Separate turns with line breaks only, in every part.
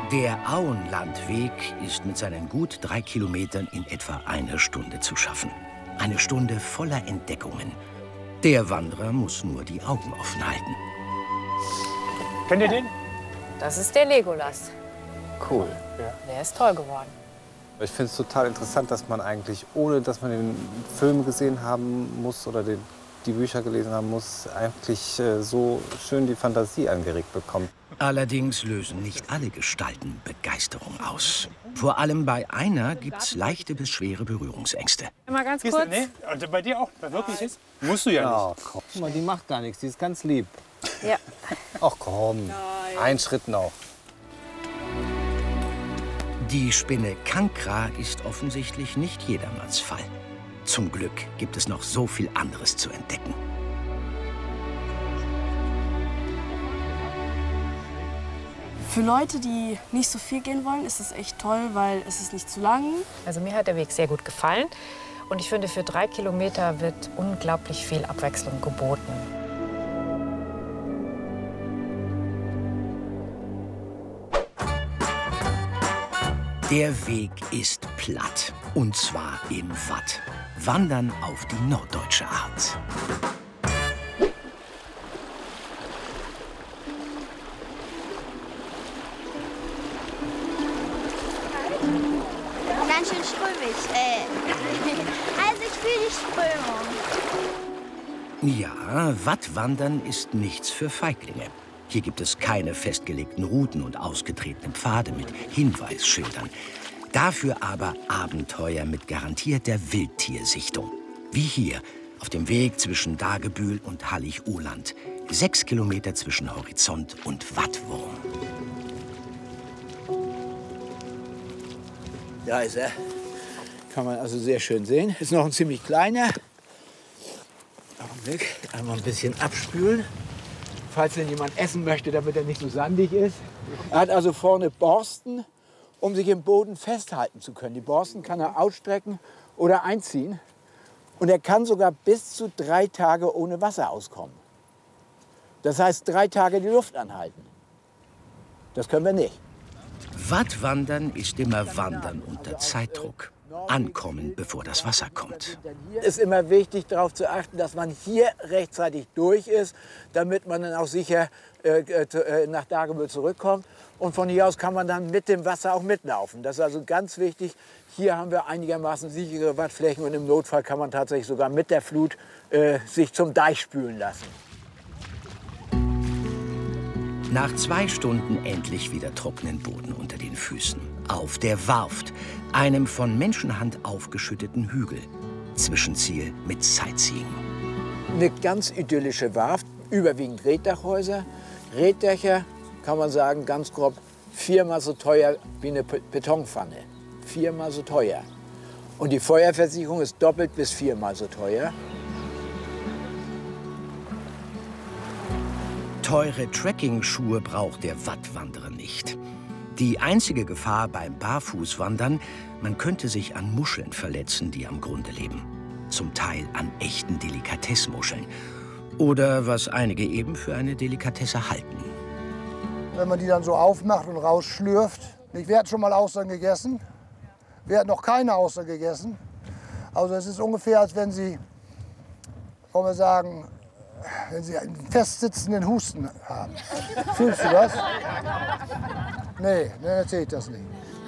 Der Auenlandweg ist mit seinen gut 3 Kilometern in etwa eine Stunde zu schaffen. Eine Stunde voller Entdeckungen. Der Wanderer muss nur die Augen offen halten.
Kennt ihr den?
Das ist der Legolas.
Cool.
Ja.
Der ist toll geworden.
Ich finde es total interessant, dass man eigentlich, ohne dass man den Film gesehen haben muss oder die Bücher gelesen haben muss, eigentlich so schön die Fantasie angeregt bekommt.
Allerdings lösen nicht alle Gestalten Begeisterung aus. Vor allem bei einer gibt's leichte bis schwere Berührungsängste.
Mal ganz
Siehst du,
kurz.
nee? Und bei dir auch? Bei wirklich ist? Musst du ja
Ja,
nicht.
komm. Guck mal, die macht gar nichts, die ist ganz lieb.
Ja.
Ach komm, ein Schritt noch.
Die Spinne Kankra ist offensichtlich nicht jedermanns Fall. Zum Glück gibt es noch so viel anderes zu entdecken.
Für Leute, die nicht so viel gehen wollen, ist es echt toll, weil es ist nicht zu lang.
Also mir hat der Weg sehr gut gefallen. Und ich finde, für 3 Kilometer wird unglaublich viel Abwechslung geboten.
Der Weg ist platt. Und zwar im Watt. Wandern auf die norddeutsche Art.
Ganz schön strömig. Also ich fühle die Strömung.
Ja, Wattwandern ist nichts für Feiglinge. Hier gibt es keine festgelegten Routen und ausgetretene Pfade mit Hinweisschildern. Dafür aber Abenteuer mit garantierter Wildtiersichtung. Wie hier, auf dem Weg zwischen Dagebühl und Hallig-Uhland. 6 Kilometer zwischen Horizont und Wattwurm.
Da ist er. Kann man also sehr schön sehen. Ist noch ein ziemlich kleiner. Augenblick. Einmal ein bisschen abspülen. Falls denn jemand essen möchte, damit er nicht so sandig ist. Er hat also vorne Borsten, um sich im Boden festhalten zu können. Die Borsten kann er ausstrecken oder einziehen. Und er kann sogar bis zu 3 Tage ohne Wasser auskommen. Das heißt, 3 Tage die Luft anhalten. Das können wir nicht.
Wattwandern ist immer Wandern unter Zeitdruck. Ankommen, bevor das Wasser kommt.
Es ist immer wichtig, darauf zu achten, dass man hier rechtzeitig durch ist, damit man dann auch sicher nach Dagebüll zurückkommt. Und von hier aus kann man dann mit dem Wasser auch mitlaufen. Das ist also ganz wichtig. Hier haben wir einigermaßen sichere Wattflächen und im Notfall kann man tatsächlich sogar mit der Flut sich zum Deich spülen lassen.
Nach 2 Stunden endlich wieder trockenen Boden unter den Füßen. Auf der Warft, einem von Menschenhand aufgeschütteten Hügel. Zwischenziel mit Sightseeing.
Eine ganz idyllische Warft, überwiegend Reetdachhäuser. Reetdächer, kann man sagen, ganz grob 4-mal so teuer wie eine Betonpfanne. 4-mal so teuer. Und die Feuerversicherung ist doppelt bis 4-mal so teuer.
Teure Trekking-Schuhe braucht der Wattwanderer nicht. Die einzige Gefahr beim Barfußwandern, man könnte sich an Muscheln verletzen, die am Grunde leben. Zum Teil an echten Delikatessmuscheln. Oder was einige eben für eine Delikatesse halten.
Wenn man die dann so aufmacht und rausschlürft. Wer hat schon mal Austern gegessen? Wer hat noch keine Austern gegessen? Also es ist ungefähr, als wenn Sie, wollen wir sagen, wenn Sie einen festsitzenden Husten haben. Fühlst du das? Nee, dann erzähle ich das nicht.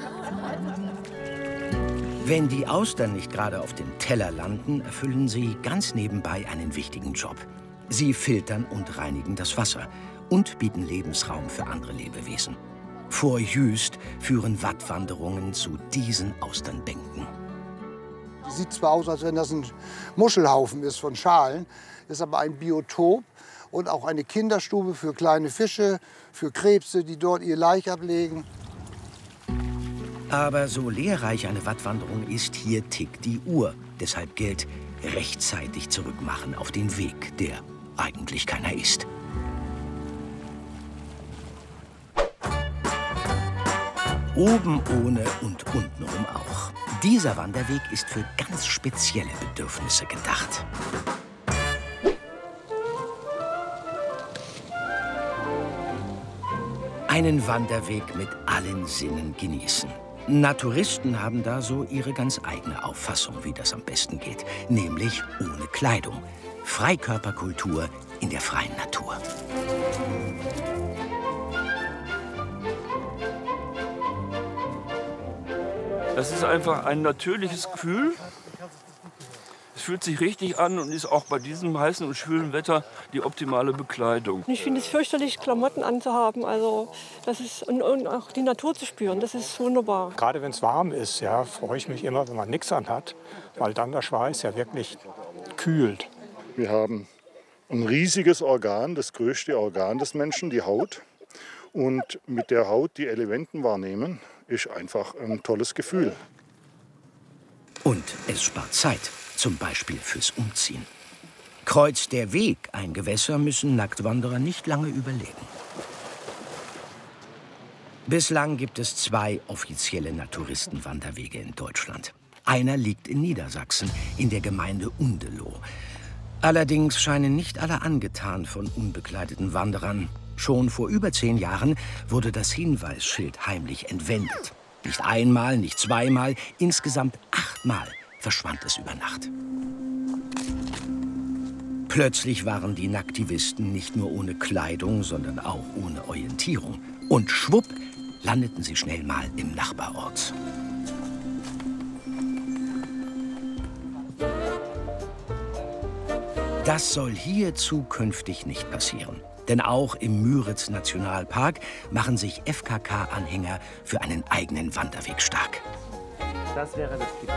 Wenn die Austern nicht gerade auf dem Teller landen, erfüllen sie ganz nebenbei einen wichtigen Job. Sie filtern und reinigen das Wasser und bieten Lebensraum für andere Lebewesen. Vor Jüst führen Wattwanderungen zu diesen Austernbänken.
Die sieht zwar aus, als wenn das ein Muschelhaufen ist von Schalen, ist aber ein Biotop und auch eine Kinderstube für kleine Fische, für Krebse, die dort ihr Laich ablegen.
Aber so lehrreich eine Wattwanderung ist, hier tickt die Uhr. Deshalb gilt, rechtzeitig zurückmachen auf den Weg, der eigentlich keiner ist. Oben ohne und untenrum auch. Dieser Wanderweg ist für ganz spezielle Bedürfnisse gedacht. Einen Wanderweg mit allen Sinnen genießen. Naturisten haben da so ihre ganz eigene Auffassung, wie das am besten geht. Nämlich ohne Kleidung. Freikörperkultur in der freien Natur.
Das ist einfach ein natürliches Gefühl. Es fühlt sich richtig an und ist auch bei diesem heißen und schwülen Wetter die optimale Bekleidung.
Ich finde es fürchterlich, Klamotten anzuhaben. Also das ist, und auch die Natur zu spüren, das ist wunderbar.
Gerade wenn es warm ist, ja, freue ich mich immer, wenn man nichts anhat, weil dann der Schweiß ja wirklich kühlt.
Wir haben ein riesiges Organ, das größte Organ des Menschen, die Haut. Und mit der Haut die Elementen wahrnehmen, ist einfach ein tolles Gefühl.
Und es spart Zeit, zum Beispiel fürs Umziehen. Kreuzt der Weg ein Gewässer, müssen Nacktwanderer nicht lange überlegen. Bislang gibt es 2 offizielle Naturistenwanderwege in Deutschland. Einer liegt in Niedersachsen, in der Gemeinde Undeloh. Allerdings scheinen nicht alle angetan von unbekleideten Wanderern. Schon vor über 10 Jahren wurde das Hinweisschild heimlich entwendet. Nicht einmal, nicht zweimal, insgesamt 8-mal verschwand es über Nacht. Plötzlich waren die Nacktivisten nicht nur ohne Kleidung, sondern auch ohne Orientierung. Und schwupp landeten sie schnell mal im Nachbarort. Das soll hier zukünftig nicht passieren. Denn auch im Müritz-Nationalpark machen sich FKK-Anhänger für einen eigenen Wanderweg stark.
Das wäre das Gebiet.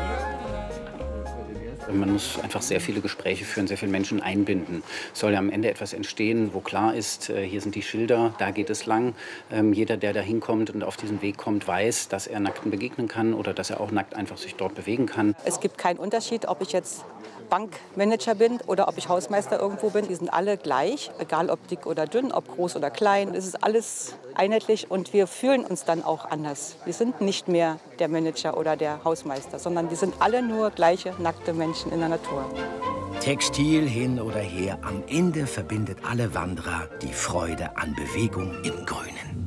Man muss einfach sehr viele Gespräche führen, sehr viele Menschen einbinden. Es soll ja am Ende etwas entstehen, wo klar ist, hier sind die Schilder, da geht es lang. Jeder, der da hinkommt und auf diesen Weg kommt, weiß, dass er Nackten begegnen kann oder dass er auch nackt einfach sich dort bewegen kann.
Es gibt keinen Unterschied, ob ich jetzt Bankmanager bin oder ob ich Hausmeister irgendwo bin. Die sind alle gleich, egal ob dick oder dünn, ob groß oder klein. Es ist alles einheitlich und wir fühlen uns dann auch anders. Wir sind nicht mehr der Manager oder der Hausmeister, sondern wir sind alle nur gleiche, nackte Menschen in der Natur.
Textil hin oder her, am Ende verbindet alle Wanderer die Freude an Bewegung im Grünen.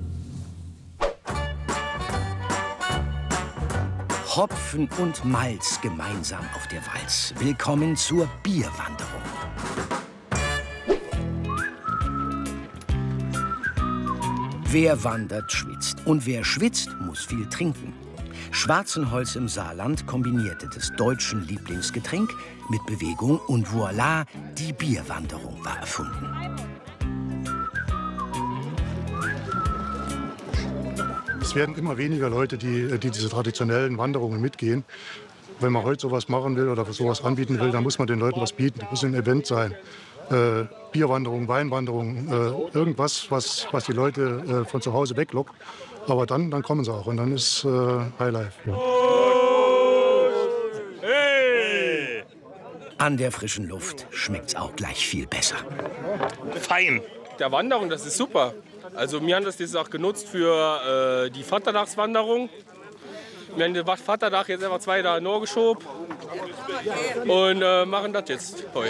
Hopfen und Malz gemeinsam auf der Walz. Willkommen zur Bierwanderung. Wer wandert, schwitzt. Und wer schwitzt, muss viel trinken. Schwarzenholz im Saarland kombinierte des deutschen Lieblingsgetränk mit Bewegung und voilà, die Bierwanderung war erfunden.
Es werden immer weniger Leute, die diese traditionellen Wanderungen mitgehen. Wenn man heute sowas machen will oder sowas anbieten will, dann muss man den Leuten was bieten. Das muss ein Event sein. Bierwanderung, Weinwanderung, irgendwas, was die Leute von zu Hause weglockt. Aber dann kommen sie auch und dann ist Highlife. Ja.
Hey! An der frischen Luft schmeckt's auch gleich viel besser.
Fein. Der Wanderung, das ist super. Also wir haben das jetzt auch genutzt für die Vatertagswanderung. Wir haben den Vatertag jetzt einfach 2 Tage nachgeschoben und machen das jetzt heute.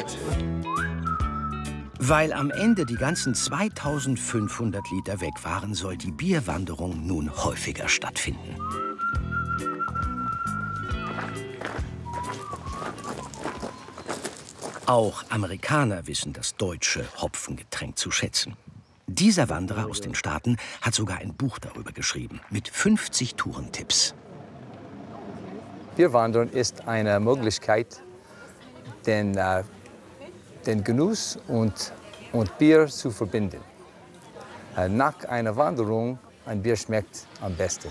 Weil am Ende die ganzen 2500 Liter weg waren, soll die Bierwanderung nun häufiger stattfinden. Auch Amerikaner wissen das deutsche Hopfengetränk zu schätzen. Dieser Wanderer aus den Staaten hat sogar ein Buch darüber geschrieben, mit 50 Tourentipps.
Bierwandern ist eine Möglichkeit, den Genuss und Bier zu verbinden. Nach einer Wanderung, ein Bier schmeckt am besten.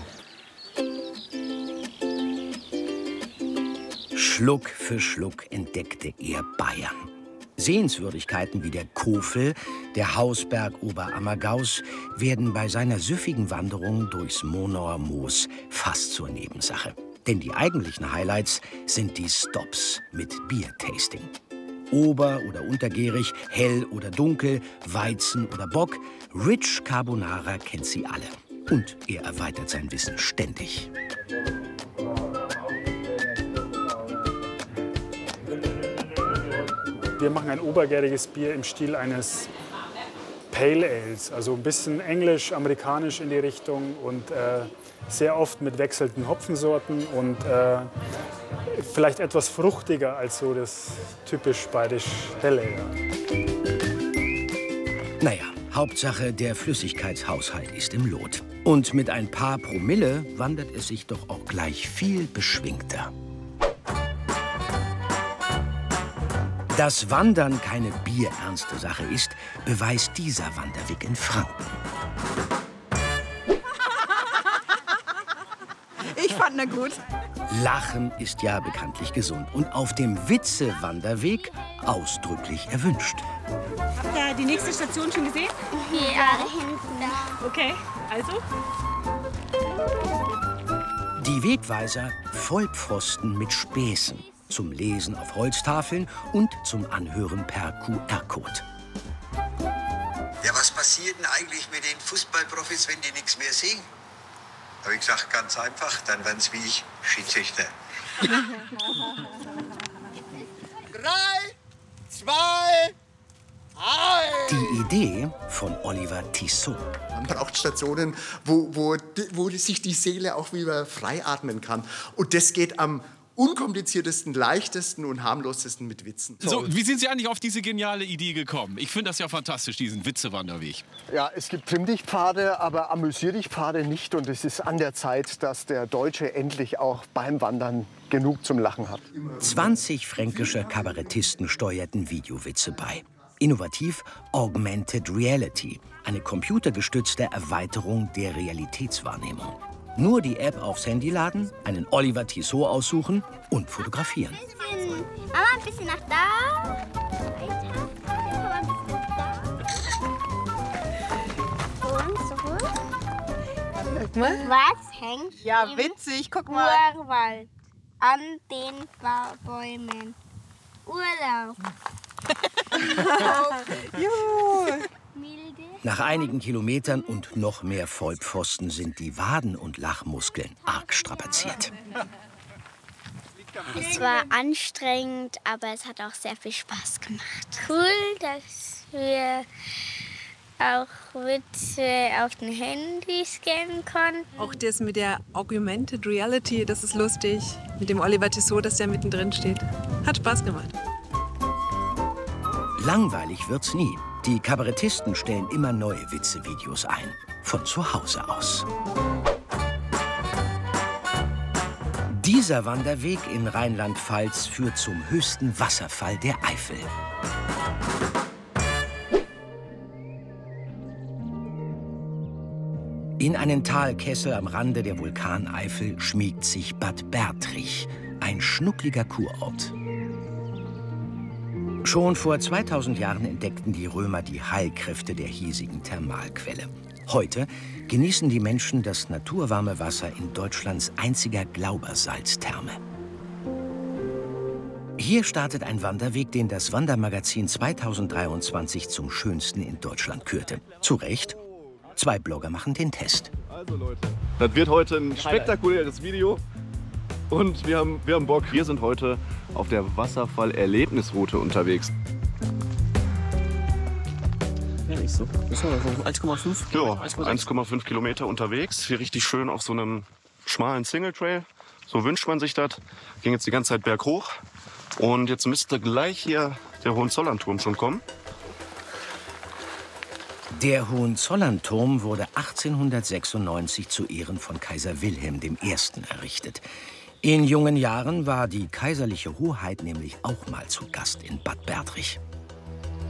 Schluck für Schluck entdeckte er Bayern. Sehenswürdigkeiten wie der Kofel, der Hausberg Oberammergau's werden bei seiner süffigen Wanderung durchs Monauer Moos fast zur Nebensache. Denn die eigentlichen Highlights sind die Stops mit Biertasting. Ober- oder untergärig, hell oder dunkel, Weizen oder Bock, Rich Carbonara kennt sie alle. Und er erweitert sein Wissen ständig.
Wir machen ein obergäriges Bier im Stil eines
Pale Ales, also ein bisschen englisch, amerikanisch in die Richtung und sehr oft mit wechselnden Hopfensorten und vielleicht etwas fruchtiger als so das typisch bayerisch Helle. Ja.
Naja, Hauptsache der Flüssigkeitshaushalt ist im Lot. Und mit ein paar Promille wandert es sich doch auch gleich viel beschwingter. Dass Wandern keine bierernste Sache ist, beweist dieser Wanderweg in Franken.
Ich fand ihn gut.
Lachen ist ja bekanntlich gesund und auf dem Witze-Wanderweg ausdrücklich erwünscht.
Habt ihr die nächste Station schon gesehen?
Ja, hinten.
Okay, also?
Die Wegweiser Vollpfosten mit Späßen. Zum Lesen auf Holztafeln und zum Anhören per QR-Code.
Ja, was passiert denn eigentlich mit den Fußballprofis, wenn die nichts mehr sehen? Habe ich gesagt, ganz einfach, dann werden sie wie ich Schiedsrichter.
3, 2, 1.
Die Idee von Oliver Tissot.
Man braucht Stationen, wo sich die Seele auch wieder frei atmen kann. Und das geht am unkompliziertesten, leichtesten und harmlosesten mit Witzen.
So, wie sind Sie eigentlich auf diese geniale Idee gekommen? Ich finde das ja fantastisch, diesen Witzewanderweg.
Ja, es gibt Trimm-dich-Pfade, aber Amüsier-dich-Pfade nicht. Und es ist an der Zeit, dass der Deutsche endlich auch beim Wandern genug zum Lachen hat.
20 fränkische Kabarettisten steuerten Videowitze bei. Innovativ Augmented Reality, eine computergestützte Erweiterung der Realitätswahrnehmung. Nur die App aufs Handy laden, einen Oliver Tissot aussuchen und fotografieren.
Mama, ein bisschen nach da. Und zurück.
Guck mal.
Was hängt
Ja,
im
witzig, guck mal.
Urwald an den Bäumen? Urlaub.
Juhu.
Nach einigen Kilometern und noch mehr Vollpfosten sind die Waden und Lachmuskeln arg strapaziert.
Es war anstrengend, aber es hat auch sehr viel Spaß gemacht. Cool, dass wir auch Witze auf den Handy scannen konnten.
Auch das mit der Augmented Reality, das ist lustig. Mit dem Oliver Tissot, dass der mittendrin steht. Hat Spaß gemacht.
Langweilig wird's nie. Die Kabarettisten stellen immer neue Witzevideos ein. Von zu Hause aus. Dieser Wanderweg in Rheinland-Pfalz führt zum höchsten Wasserfall der Eifel. In einen Talkessel am Rande der Vulkaneifel schmiegt sich Bad Bertrich, ein schnuckliger Kurort. Schon vor 2000 Jahren entdeckten die Römer die Heilkräfte der hiesigen Thermalquelle. Heute genießen die Menschen das naturwarme Wasser in Deutschlands einziger Glaubersalztherme. Hier startet ein Wanderweg, den das Wandermagazin 2023 zum schönsten in Deutschland kürte. Zu Recht. 2 Blogger machen den Test.
Also Leute, das wird heute ein spektakuläres Video. Und wir haben Bock. Wir sind heute auf der Wasserfall-Erlebnisroute unterwegs.
Ja, nicht so. 1,5?
Ja, 1,5 Kilometer unterwegs. Hier richtig schön auf so einem schmalen Single-Trail. So wünscht man sich das. Ging jetzt die ganze Zeit berghoch. Und jetzt müsste gleich hier der Hohenzollernturm schon kommen.
Der Hohenzollernturm wurde 1896 zu Ehren von Kaiser Wilhelm I. errichtet. In jungen Jahren war die kaiserliche Hoheit nämlich auch mal zu Gast in Bad Bertrich.